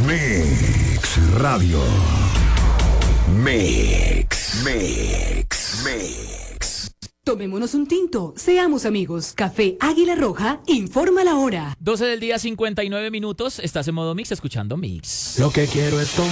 Mix Radio. Mix. Tomémonos un tinto, seamos amigos. Café Águila Roja informa la hora. 12 del día, 59 minutos. Estás en modo Mix, escuchando Mix. Lo que quiero es tomar.